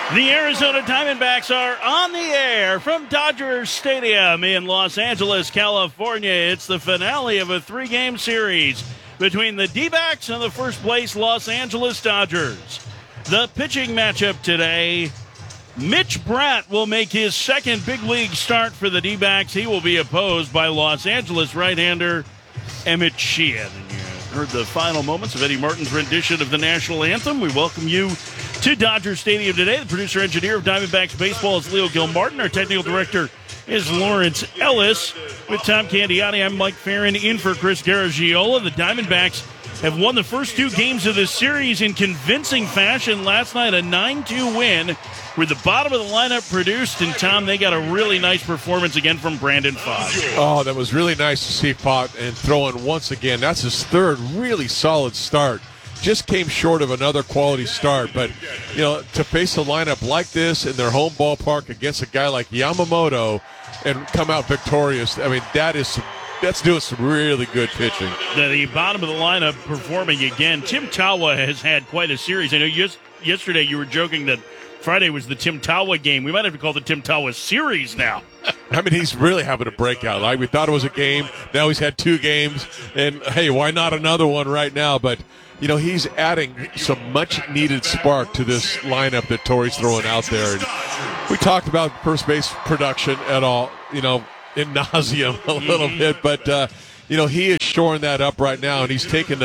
The Arizona Diamondbacks are on the air from Dodger Stadium in Los Angeles, California. It's the finale of a 3-game series between the D-backs and the first-place Los Angeles Dodgers. The pitching matchup today, Mitch Bratt will make his second big league start for the D-backs. He will be opposed by Los Angeles right-hander Emmett Sheehan. And you heard the final moments of Eddie Martin's rendition of the national anthem. We welcome you to Dodger Stadium today. The producer-engineer of Diamondbacks Baseball is Leo Gilmartin. Our technical director is Lawrence Ellis. With Tom Candiotti, I'm Mike Farron in for Chris Garagiola. The Diamondbacks have won the first 2 games of this series in convincing fashion. Last night, a 9-2 win with the bottom of the lineup produced. And, Tom, they got a really nice performance again from Brandon Pfaadt. Oh, that was really nice to see Pfaadt and throwing once again. That's his third really solid start. Just came short of another quality start. But, you know, to face a lineup like this in their home ballpark against a guy like Yamamoto and come out victorious, I mean, that's doing some really good pitching. The bottom of the lineup performing again. Tim Tawa has had quite a series. I know yesterday you were joking that Friday was the Tim Tawa game. We might have to call it the Tim Tawa series now. I mean, he's really having a breakout. Like, we thought it was a game. Now he's had 2 games. And, hey, why not another one right now? But, you know, he's adding some much-needed spark to this lineup that Torey's throwing out there. And we talked about first base production at all, you know, in nauseum a little bit. But, you know, he is shoring that up right now, and he's taking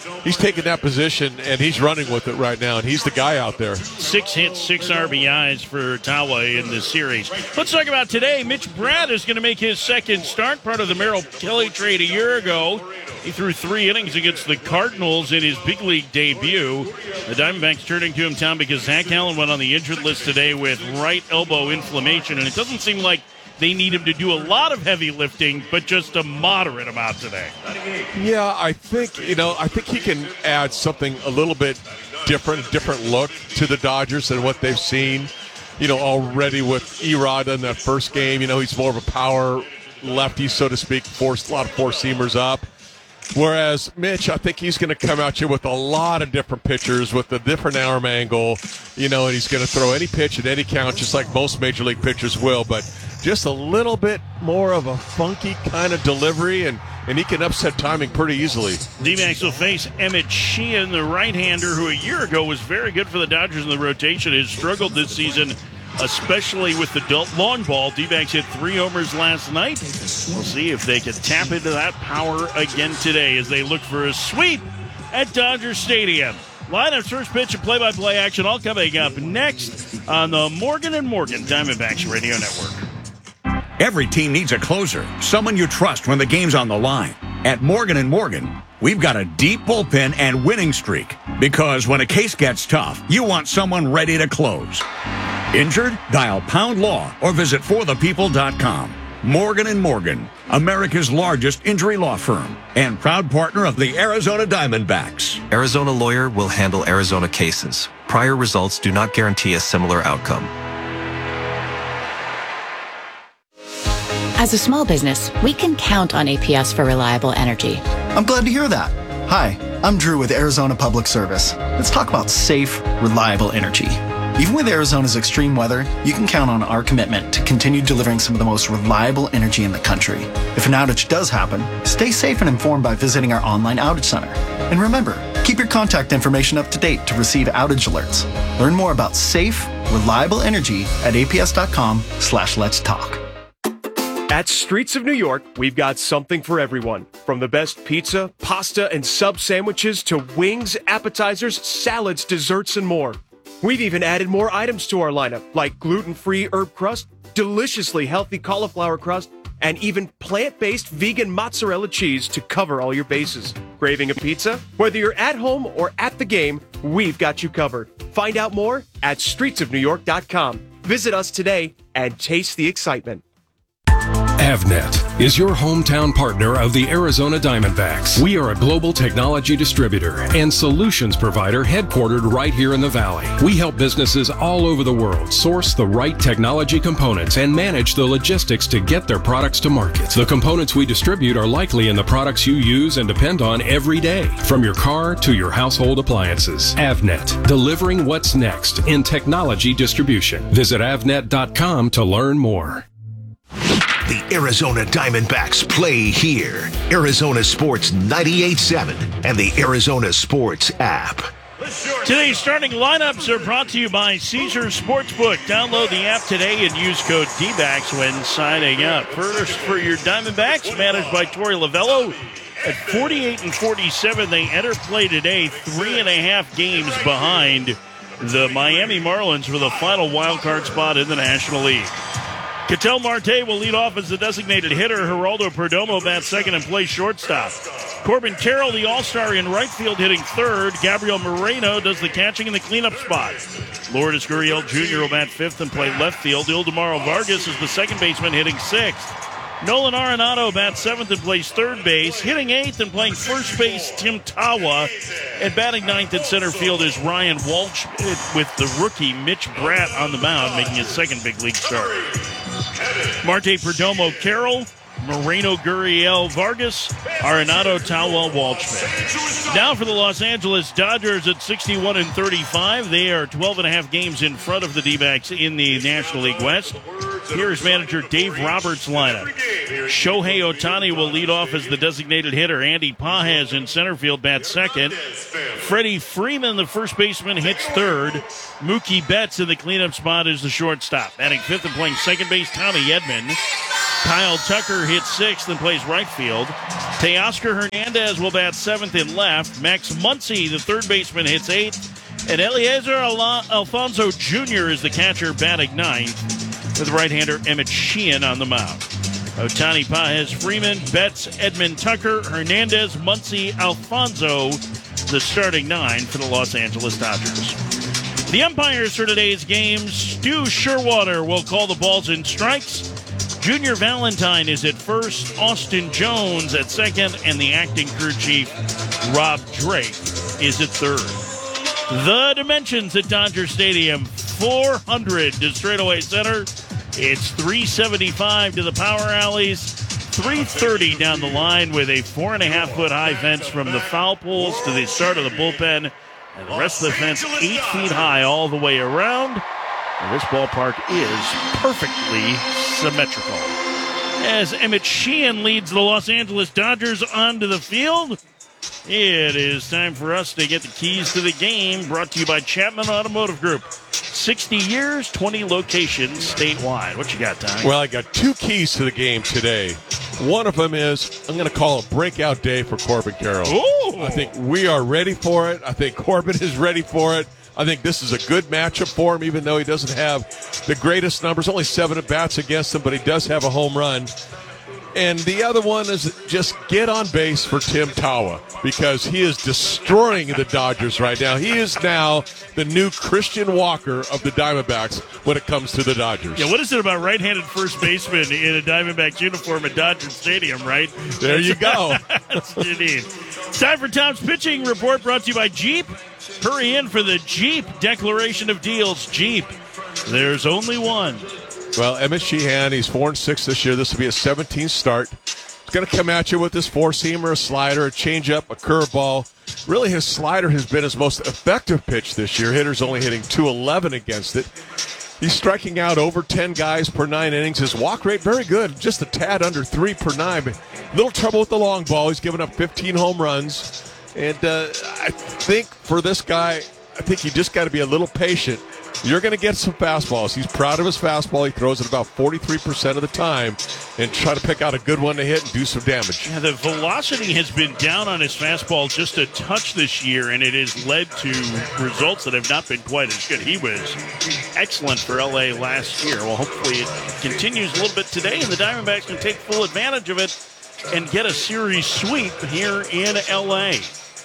that position, and he's running with it right now, and he's the guy out there. 6 hits, 6 RBIs for Tawa in this series. Let's talk about today. Mitch Bratt is going to make his second start, part of the Merrill Kelly trade a year ago. He threw 3 innings against the Cardinals in his big league debut. The Diamondbacks turning to him, Tom, because Zach Allen went on the injured list today with right elbow inflammation, and it doesn't seem like they need him to do a lot of heavy lifting, but just a moderate amount today. Yeah, I think he can add something a little bit different look to the Dodgers than what they've seen, you know, already with Erod in that first game. You know, he's more of a power lefty, so to speak, force a lot of four-seamers up. Whereas Mitch, I think he's going to come out here with a lot of different pitchers with a different arm angle, you know, and he's going to throw any pitch at any count, just like most major league pitchers will, but just a little bit more of a funky kind of delivery, and he can upset timing pretty easily. D-backs will face Emmett Sheehan, the right-hander, who a year ago was very good for the Dodgers in the rotation, has struggled this season, especially with the long ball. D-backs hit 3 homers last night. We'll see if they can tap into that power again today as they look for a sweep at Dodger Stadium. Lineups, first pitch, and play-by-play action all coming up next on the Morgan & Morgan Diamondbacks Radio Network. Every team needs a closer, someone you trust when the game's on the line. At Morgan & Morgan, we've got a deep bullpen and winning streak, because when a case gets tough, you want someone ready to close. Injured? Dial Pound Law or visit forthepeople.com. Morgan & Morgan, America's largest injury law firm and proud partner of the Arizona Diamondbacks. Arizona Lawyer will handle Arizona cases. Prior results do not guarantee a similar outcome. As a small business, we can count on APS for reliable energy. I'm glad to hear that. Hi, I'm Drew with Arizona Public Service. Let's talk about safe, reliable energy. Even with Arizona's extreme weather, you can count on our commitment to continue delivering some of the most reliable energy in the country. If an outage does happen, stay safe and informed by visiting our online outage center. And remember, keep your contact information up to date to receive outage alerts. Learn more about safe, reliable energy at aps.com/let's talk. At Streets of New York, we've got something for everyone. From the best pizza, pasta, and sub sandwiches to wings, appetizers, salads, desserts, and more. We've even added more items to our lineup, like gluten-free herb crust, deliciously healthy cauliflower crust, and even plant-based vegan mozzarella cheese to cover all your bases. Craving a pizza? Whether you're at home or at the game, we've got you covered. Find out more at streetsofnewyork.com. Visit us today and taste the excitement. Avnet is your hometown partner of the Arizona Diamondbacks. We are a global technology distributor and solutions provider headquartered right here in the Valley. We help businesses all over the world source the right technology components and manage the logistics to get their products to market. The components we distribute are likely in the products you use and depend on every day, from your car to your household appliances. Avnet, delivering what's next in technology distribution. Visit avnet.com to learn more. The Arizona Diamondbacks play here. Arizona Sports 98.7 and the Arizona Sports app. Today's starting lineups are brought to you by Caesars Sportsbook. Download the app today and use code DBACS when signing up. First for your Diamondbacks, managed by Torey Lavello. At 48-47, they enter play today 3.5 games behind the Miami Marlins for the final wild card spot in the National League. Ketel Marte will lead off as the designated hitter. Geraldo Perdomo bats second and plays shortstop. Corbin Carroll, the all-star in right field, hitting third. Gabriel Moreno does the catching in the cleanup spot. Lourdes Gurriel Jr. will bat fifth and play left field. Ildemaro Vargas is the second baseman, hitting sixth. Nolan Arenado bats seventh and plays third base. Hitting eighth and playing first base, Tim Tawa. And batting ninth in center field is Ryan Walsh with the rookie Mitch Bratt on the mound, making his second big league start. Marte, Perdomo, Carroll, Moreno, Gurriel, Vargas, Arenado, Tawa, Walshman. Now for the Los Angeles Dodgers at 61-35. They are 12.5 games in front of the D-backs in the National League West. Here's manager Dave Roberts' lineup. Shohei Ohtani will lead off as the designated hitter. Andy Pages in center field bats second. Freddie Freeman, the first baseman, hits third. Mookie Betts in the cleanup spot is the shortstop. Batting fifth and playing second base, Tommy Edman. Kyle Tucker hits sixth and plays right field. Teoscar Hernandez will bat seventh and left. Max Muncy, the third baseman, hits eighth. And Eliezer Alfonso Jr. is the catcher, batting ninth, with right-hander Emmett Sheehan on the mound. Ohtani, Pages, Freeman, Betts, Edman, Tucker, Hernandez, Muncy, Alfonso, the starting nine for the Los Angeles Dodgers. The umpires for today's games, Stu Sherwater will call the balls and strikes. Junior Valentine is at first, Austin Jones at second, and the acting crew chief, Rob Drake, is at third. The dimensions at Dodger Stadium, 400 to straightaway center. It's 375 to the power alleys, 330 down the line with a 4.5-foot high fence from the foul poles to the start of the bullpen, and the rest of the fence 8 feet high all the way around. And this ballpark is perfectly symmetrical. As Emmett Sheehan leads the Los Angeles Dodgers onto the field, it is time for us to get the keys to the game, brought to you by Chapman Automotive Group. 60 years, 20 locations statewide. What you got, Tom? Well, I got two keys to the game today. One of them is, I'm going to call it breakout day for Corbin Carroll. Ooh. I think we are ready for it. I think Corbin is ready for it. I think this is a good matchup for him, even though he doesn't have the greatest numbers. Only 7 at-bats against him, but he does have a home run. And the other one is just get on base for Tim Tawa, because he is destroying the Dodgers right now. He is now the new Christian Walker of the Diamondbacks when it comes to the Dodgers. Yeah, what is it about right-handed first baseman in a Diamondbacks uniform at Dodger Stadium, right? There you go. That's what you need. It's time for Tom's pitching report, brought to you by Jeep. Hurry in for the Jeep Declaration of Deals. Jeep, there's only one. Well, Emmett Sheehan, he's 4-6 this year. This will be a 17th start. He's going to come at you with this four-seamer, a slider, a changeup, a curveball. Really, his slider has been his most effective pitch this year. Hitters only hitting .211 against it. He's striking out over 10 guys per 9 innings. His walk rate, very good, just a tad under 3 per 9. But little trouble with the long ball. He's given up 15 home runs. And I think for this guy, I think you just got to be a little patient. You're going to get some fastballs. He's proud of his fastball. He throws it about 43% of the time and try to pick out a good one to hit and do some damage. Yeah, the velocity has been down on his fastball just a touch this year, and it has led to results that have not been quite as good. He was excellent for L.A. last year. Well, hopefully it continues a little bit today, and the Diamondbacks can take full advantage of it and get a series sweep here in L.A.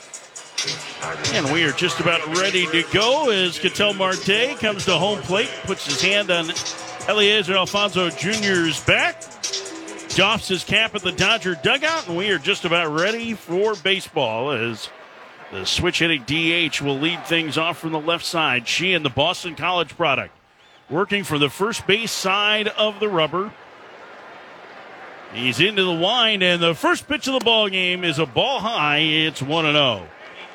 And we are just about ready to go as Ketel Marte comes to home plate, puts his hand on Eliezer Alfonso Jr.'s back. doffs his cap at the Dodger dugout, and we are just about ready for baseball as the switch-hitting DH will lead things off from the left side. Sheehan, the Boston College product, working for the first base side of the rubber. He's into the wind, and the first pitch of the ball game is a ball high. It's 1-0.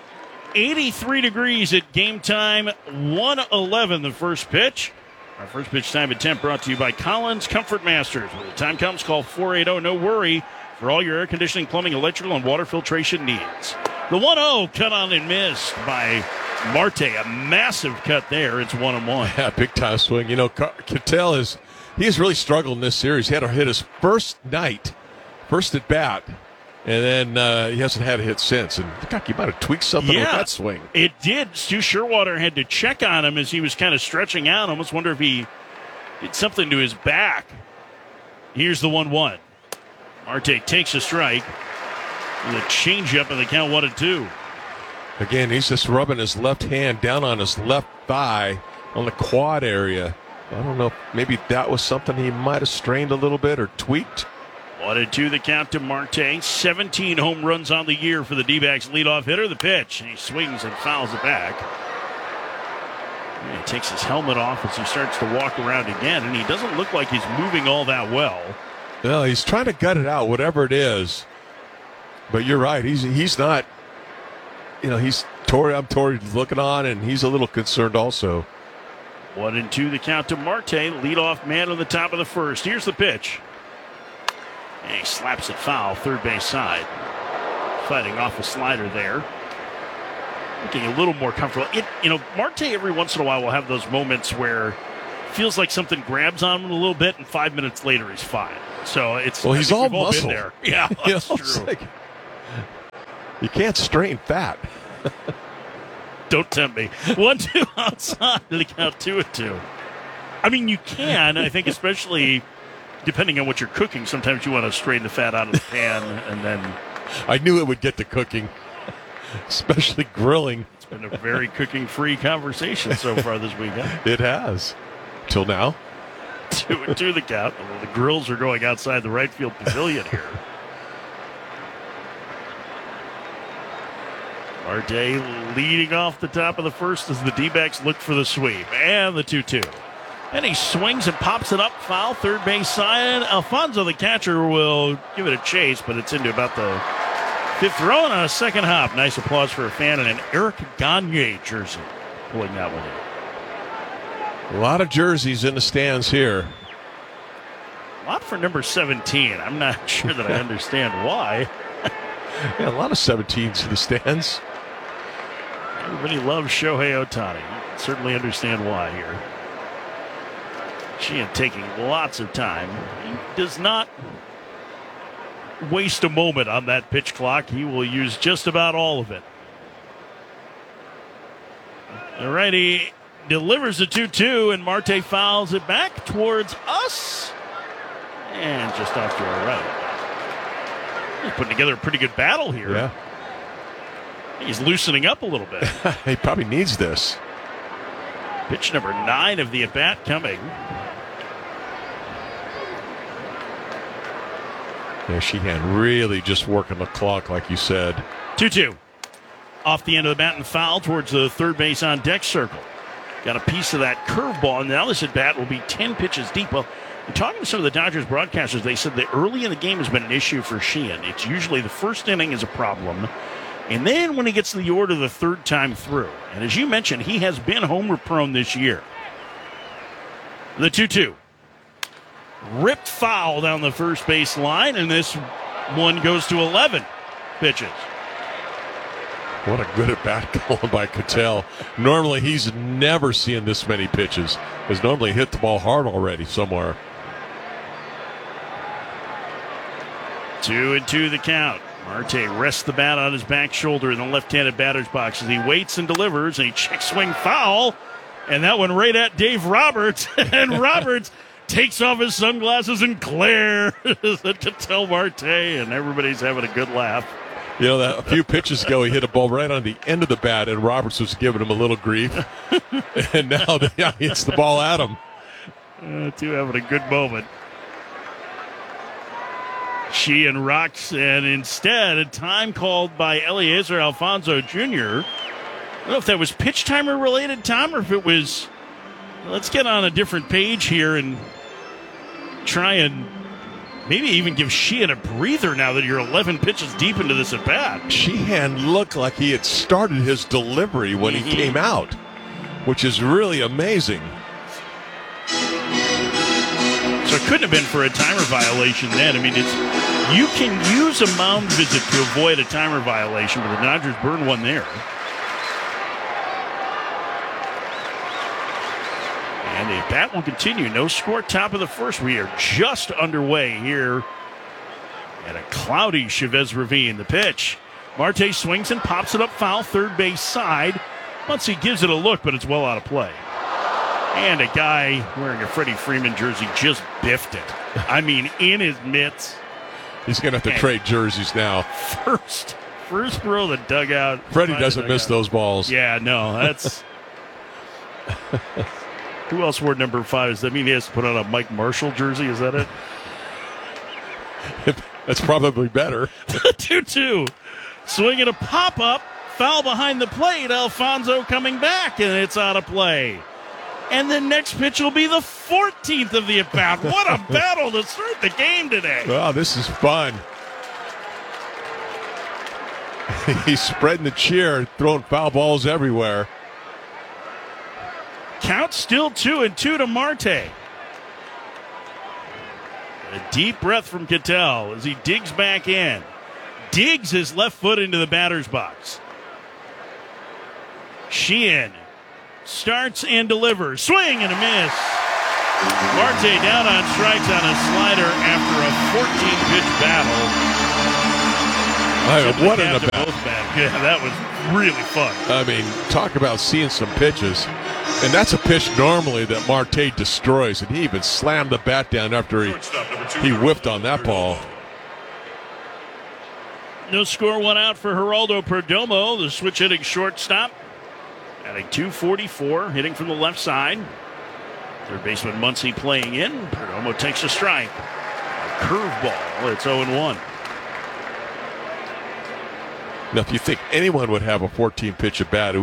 83 degrees at game time, 1:11 the first pitch. Our first pitch time at 10 brought to you by Collins Comfort Masters. When the time comes, call 480-NO-WORRY for all your air conditioning, plumbing, electrical, and water filtration needs. The 1-0 cut on and missed by Marte. A massive cut there. It's 1-1. Yeah, big time swing. You know, Ketel he's really struggled in this series. He had to hit his first at bat, and then he hasn't had a hit since. And God, he might have tweaked something with that swing. It did. Stu Sherwater had to check on him as he was kind of stretching out. I almost wonder if he did something to his back. Here's the 1-1. Marte takes a strike with a changeup, and the count 1-2. Again, he's just rubbing his left hand down on his left thigh on the quad area. I don't know, maybe that was something he might have strained a little bit or tweaked. 1-2 the count to Marte. 17 home runs on the year for the D-backs leadoff hitter. The pitch. He swings and fouls it back. And he takes his helmet off as he starts to walk around again, and he doesn't look like he's moving all that well. No, he's trying to gut it out, whatever it is. But you're right. He's not, he's I'm looking on, and he's a little concerned also. 1-2 the count to Marte, leadoff man on the top of the first. Here's the pitch. And he slaps it foul, third base side. Fighting off a slider there. Looking a little more comfortable. Marte every once in a while will have those moments where it feels like something grabs on him a little bit, and 5 minutes later he's fine. So he's all muscle. Been there. Yeah, that's true. You can't strain fat. Don't tempt me. 1-2 outside to the count, 2-2. I mean, you can. I think especially depending on what you're cooking, sometimes you want to strain the fat out of the pan and then... I knew it would get to cooking, especially grilling. It's been a very cooking-free conversation so far this weekend. It has. Till now. 2-2 the count. Although the grills are going outside the right field pavilion here. Marte leading off the top of the first as the D-backs look for the sweep. And the 2-2. And he swings and pops it up, foul, third base side. Alfonso, the catcher, will give it a chase, but it's into about the fifth row and a second hop. Nice applause for a fan in an Eric Gagne jersey pulling that one in. A lot of jerseys in the stands here. A lot for number 17. I'm not sure that I understand why. Yeah, a lot of 17s in the stands. Everybody loves Shohei Ohtani. You can certainly understand why here. Sheehan taking lots of time. He does not waste a moment on that pitch clock. He will use just about all of it. All right, he delivers the 2-2, and Marte fouls it back towards us. And just off to our right. He's putting together a pretty good battle here. Yeah. He's loosening up a little bit. He probably needs this. Pitch number 9 of the at-bat coming. Yeah, Sheehan really just working the clock, like you said. 2-2. Off the end of the bat and foul towards the third base on deck circle. Got a piece of that curveball. Now this at-bat will be 10 pitches deep. Well, talking to some of the Dodgers broadcasters, they said that early in the game has been an issue for Sheehan. It's usually the first inning is a problem, and then when he gets to the order the third time through. And as you mentioned, he has been homer prone this year. The 2-2. Ripped foul down the first base line, and this one goes to 11 pitches. What a good at-bat going by Ketel. Normally, he's never seeing this many pitches. He's normally hit the ball hard already somewhere. 2-2 the count. Marte rests the bat on his back shoulder in the left-handed batter's box as he waits and delivers, and he check swing foul, and that one right at Dave Roberts, and Roberts takes off his sunglasses and glares at Ketel Marte, and everybody's having a good laugh. You know, a few pitches ago, he hit a ball right on the end of the bat, and Roberts was giving him a little grief. And now he hits the ball at him. Two having a good moment. Sheehan rocks, and instead, a time called by Eliezer Alfonso Jr. I don't know if that was pitch timer related, Tom, or if it was. Let's get on a different page here and try and maybe even give Sheehan a breather now that you're 11 pitches deep into this at bat. Sheehan looked like he had started his delivery when he came out, which is really amazing. So it couldn't have been for a timer violation then. I mean, you can use a mound visit to avoid a timer violation, but the Dodgers burned one there. And the bat will continue. No score, top of the first. We are just underway here at a cloudy Chavez Ravine. The pitch. Marte swings and pops it up foul, third base side. Muncy gives it a look, but it's well out of play. And a guy wearing a Freddie Freeman jersey just biffed it. I mean, in his mitts. He's going to have to trade jerseys now. First row of the dugout. Freddie doesn't miss those balls. Yeah, no, that's... Who else wore number 5? Does that mean he has to put on a Mike Marshall jersey? Is that it? That's probably better. 2-2. Swinging a pop-up. Foul behind the plate. Alfonso coming back, and it's out of play. And the next pitch will be the 14th of the at-bat. What a battle to start the game today. Wow, this is fun. He's spreading the cheer, throwing foul balls everywhere. Count still 2-2 to Marte. A deep breath from Ketel as he digs back in. Digs his left foot into the batter's box. Sheehan starts and delivers. Swing and a miss. Marte down on strikes on a slider after a 14-pitch battle. What an at-bat. Yeah, that was really fun. I mean, talk about seeing some pitches. And that's a pitch normally that Marte destroys, and he even slammed the bat down after he whiffed on that ball. No score, one out for Geraldo Perdomo, the switch-hitting shortstop. At a .244, hitting from the left side. Third baseman Muncy playing in. Perdomo takes a strike. A curveball. It's 0-1. Now, if you think anyone would have a 14-pitch at bat,